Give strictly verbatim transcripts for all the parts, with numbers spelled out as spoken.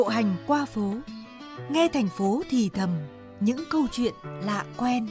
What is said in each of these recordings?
Bộ hành qua phố, nghe thành phố thì thầm những câu chuyện lạ quen.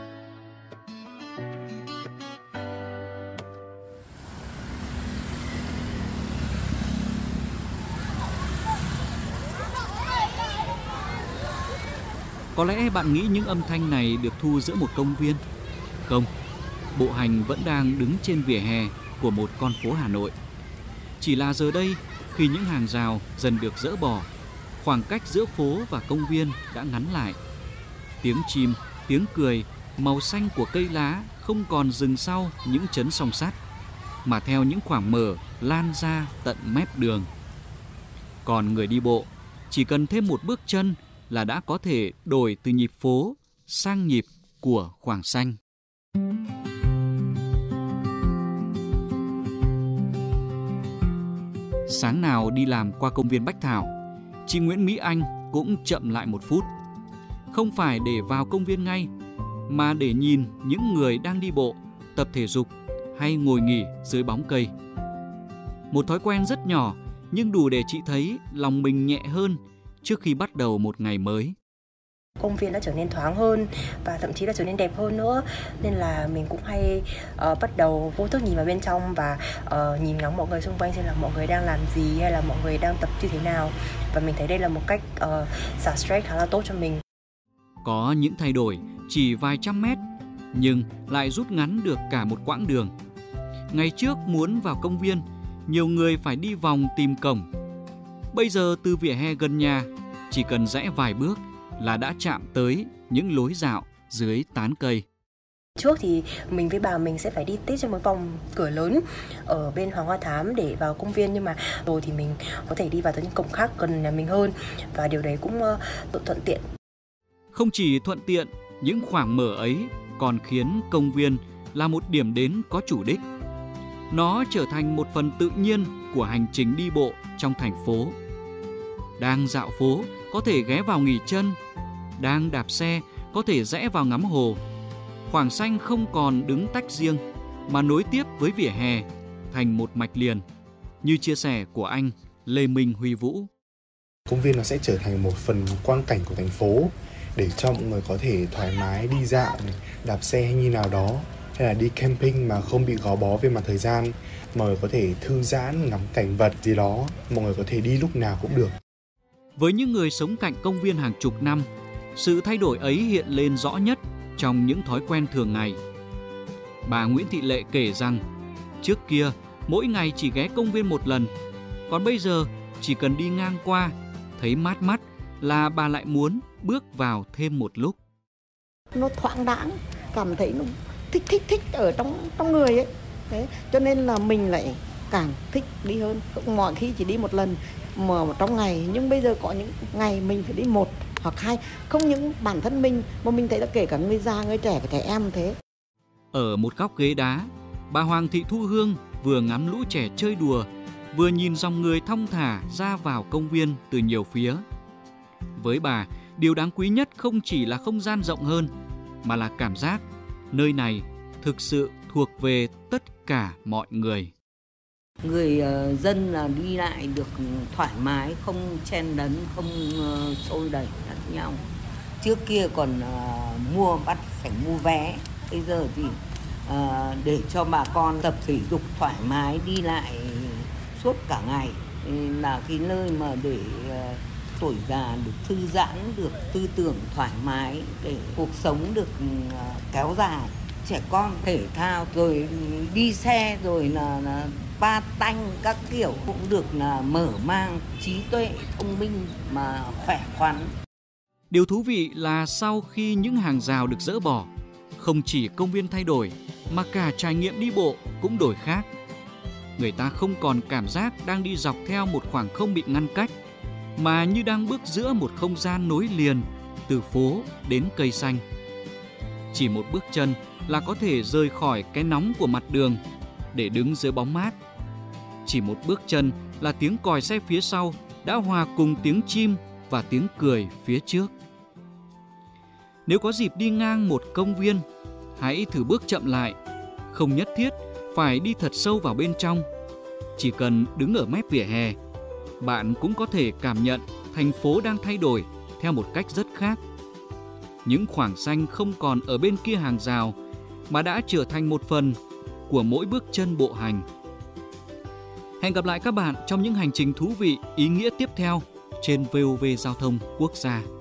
Có lẽ bạn nghĩ những âm thanh này được thu giữa một công viên. Không, bộ hành vẫn đang đứng trên vỉa hè của một con phố Hà Nội. Chỉ là giờ đây, khi những hàng rào dần được dỡ bỏ, khoảng cách giữa phố và công viên đã ngắn lại. Tiếng chim, tiếng cười, màu xanh của cây lá không còn dừng sau những chấn song sắt, mà theo những khoảng mở lan ra tận mép đường. Còn người đi bộ, chỉ cần thêm một bước chân là đã có thể đổi từ nhịp phố sang nhịp của khoảng xanh. Sáng nào đi làm qua công viên Bách Thảo, chị Nguyễn Mỹ Anh cũng chậm lại một phút. Không phải để vào công viên ngay, mà để nhìn những người đang đi bộ, tập thể dục hay ngồi nghỉ dưới bóng cây. Một thói quen rất nhỏ nhưng đủ để chị thấy lòng mình nhẹ hơn trước khi bắt đầu một ngày mới. Công viên đã trở nên thoáng hơn và thậm chí là trở nên đẹp hơn nữa, nên là mình cũng hay uh, bắt đầu vô thức nhìn vào bên trong và uh, nhìn ngắm mọi người xung quanh xem là mọi người đang làm gì hay là mọi người đang tập như thế nào, và mình thấy đây là một cách uh, xả stress khá là tốt cho mình. Có những thay đổi chỉ vài trăm mét nhưng lại rút ngắn được cả một quãng đường. Ngày trước muốn vào công viên, nhiều người phải đi vòng tìm cổng. Bây giờ từ vỉa hè gần nhà, chỉ cần rẽ vài bước là đã chạm tới những lối dạo dưới tán cây. Trước thì mình với bà mình sẽ phải đi tít trên một vòng cửa lớn ở bên Hoàng Hoa Thám để vào công viên, nhưng mà rồi thì mình có thể đi vào tới những cổng khác gần nhà mình hơn, và điều đấy cũng uh, thuận tiện. Không chỉ thuận tiện, những khoảng mở ấy còn khiến công viên là một điểm đến có chủ đích. Nó trở thành một phần tự nhiên của hành trình đi bộ trong thành phố. Đang dạo phố có thể ghé vào nghỉ chân, đang đạp xe có thể rẽ vào ngắm hồ. Khoảng xanh không còn đứng tách riêng mà nối tiếp với vỉa hè thành một mạch liền, như chia sẻ của anh Lê Minh Huy Vũ. Công viên nó sẽ trở thành một phần quang cảnh của thành phố để cho mọi người có thể thoải mái đi dạo, đạp xe hay như nào đó, hay là đi camping mà không bị gò bó về mặt thời gian. Mọi người có thể thư giãn, ngắm cảnh vật gì đó, mọi người có thể đi lúc nào cũng được. Với những người sống cạnh công viên hàng chục năm, sự thay đổi ấy hiện lên rõ nhất trong những thói quen thường ngày. Bà Nguyễn Thị Lệ kể rằng, trước kia mỗi ngày chỉ ghé công viên một lần, còn bây giờ chỉ cần đi ngang qua, thấy mát mắt là bà lại muốn bước vào thêm một lúc. Nó thoáng đãng, cảm thấy nó thích thích thích ở trong trong người ấy. Thế cho nên là mình lại càng thích đi hơn. Mọi khi chỉ đi một lần mà trong ngày, nhưng bây giờ có những ngày mình phải đi một hoặc hai. Không những bản thân mình mà mình thấy là kể cả người già, người trẻ, trẻ em thế. Ở một góc ghế đá, bà Hoàng Thị Thu Hương vừa ngắm lũ trẻ chơi đùa, vừa nhìn dòng người thong thả ra vào công viên từ nhiều phía. Với bà, điều đáng quý nhất không chỉ là không gian rộng hơn, mà là cảm giác nơi này thực sự thuộc về tất cả mọi người. Người uh, dân là đi lại được thoải mái, không chen lấn, không uh, xô đẩy lẫn nhau. Trước kia còn uh, mua bắt phải mua vé, bây giờ thì uh, để cho bà con tập thể dục thoải mái đi lại suốt cả ngày, là cái nơi mà để uh, tuổi già được thư giãn, được tư tưởng thoải mái, để cuộc sống được uh, kéo dài. Trẻ con thể thao rồi đi xe rồi là, là ba tanh các kiểu cũng được là mở mang trí tuệ, thông minh mà khỏe khoắn. Điều thú vị là sau khi những hàng rào được dỡ bỏ, không chỉ công viên thay đổi mà cả trải nghiệm đi bộ cũng đổi khác. Người ta không còn cảm giác đang đi dọc theo một khoảng không bị ngăn cách, mà như đang bước giữa một không gian nối liền từ phố đến cây xanh. Chỉ một bước chân là có thể rời khỏi cái nóng của mặt đường để đứng dưới bóng mát. Chỉ một bước chân là tiếng còi xe phía sau đã hòa cùng tiếng chim và tiếng cười phía trước. Nếu có dịp đi ngang một công viên, hãy thử bước chậm lại. Không nhất thiết phải đi thật sâu vào bên trong. Chỉ cần đứng ở mép vỉa hè, bạn cũng có thể cảm nhận thành phố đang thay đổi theo một cách rất khác. Những khoảng xanh không còn ở bên kia hàng rào mà đã trở thành một phần của mỗi bước chân bộ hành. Hẹn gặp lại các bạn trong những hành trình thú vị, ý nghĩa tiếp theo trên vê o vê Giao thông Quốc gia.